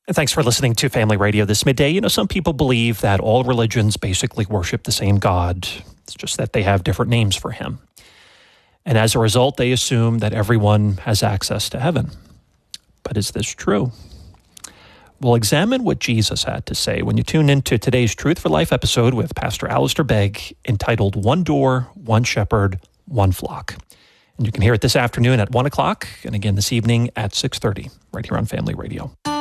Thanks for listening to Family Radio this midday. You know, some people believe that all religions basically worship the same God. It's just that they have different names for him. And as a result, they assume that everyone has access to heaven. But is this true? We'll examine what Jesus had to say when you tune into today's Truth for Life episode with Pastor Alistair Begg, entitled One Door, One Shepherd, One Flock. And you can hear it this afternoon at 1 o'clock and again this evening at 6:30 right here on Family Radio.